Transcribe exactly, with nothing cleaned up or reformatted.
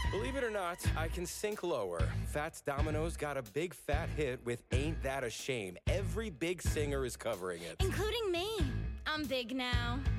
Believe it or not, I can sink lower. Fats Domino's got a big fat hit with Ain't That a Shame. Every big singer is covering it. Including me. I'm big now.